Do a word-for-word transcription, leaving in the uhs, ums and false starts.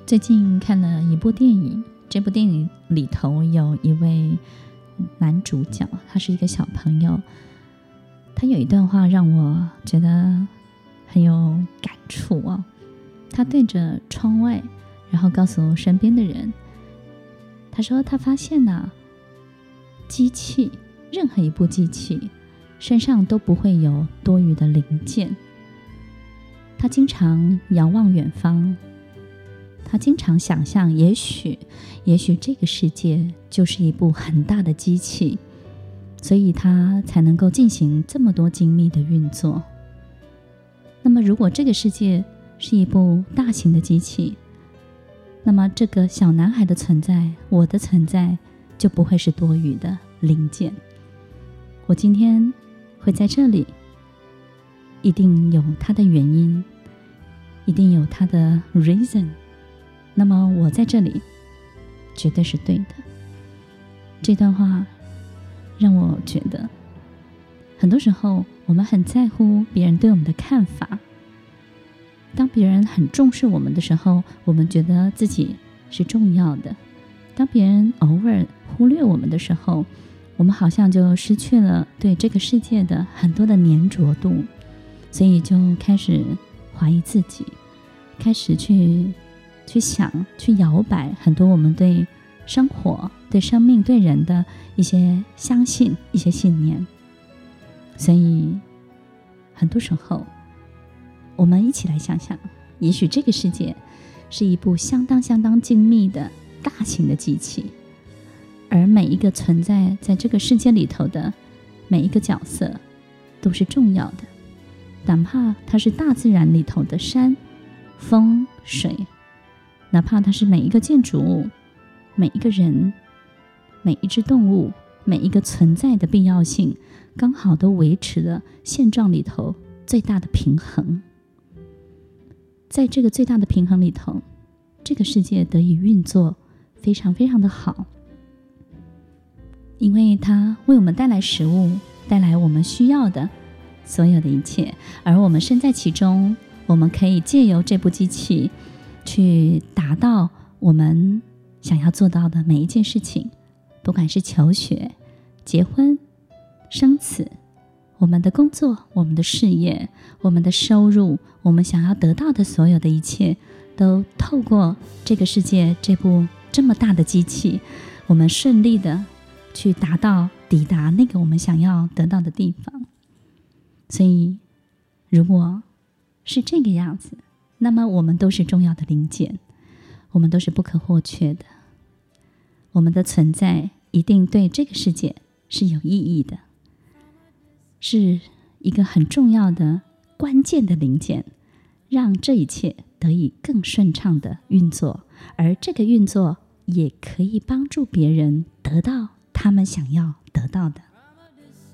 最近看了一部电影，这部电影里头有一位男主角，他是一个小朋友，他有一段话让我觉得很有感触哦。他对着窗外，然后告诉身边的人，他说他发现啊，机器，任何一部机器身上都不会有多余的零件。他经常遥望远方，他经常想象，也许也许这个世界就是一部很大的机器，所以他才能够进行这么多精密的运作。那么如果这个世界是一部大型的机器，那么这个小男孩的存在，我的存在，就不会是多余的零件。我今天会在这里，一定有它的原因，一定有它的 reason。那么我在这里绝对是对的。这段话让我觉得，很多时候我们很在乎别人对我们的看法。当别人很重视我们的时候，我们觉得自己是重要的。当别人偶尔忽略我们的时候，我们好像就失去了对这个世界的很多的粘着度，所以就开始怀疑自己，开始去去想，去摇摆很多我们对生活、对生命、对人的一些相信、一些信念。所以很多时候我们一起来想想，也许这个世界是一部相当相当精密的大型的机器，而每一个存在在这个世界里头的每一个角色都是重要的，哪怕它是大自然里头的山、风、水，哪怕它是每一个建筑物、每一个人、每一只动物、每一个存在的必要性，刚好都维持了现状里头最大的平衡。在这个最大的平衡里头，这个世界得以运作非常非常的好，因为它为我们带来食物，带来我们需要的所有的一切，而我们身在其中，我们可以借由这部机器去达到我们想要做到的每一件事情，不管是求学、结婚、生子，我们的工作、我们的事业、我们的收入，我们想要得到的所有的一切，都透过这个世界这部这么大的机器，我们顺利的去达到抵达那个我们想要得到的地方。所以如果是这个样子，那么我们都是重要的零件，我们都是不可或缺的，我们的存在一定对这个世界是有意义的，是一个很重要的关键的零件，让这一切得以更顺畅的运作，而这个运作也可以帮助别人得到他们想要得到的。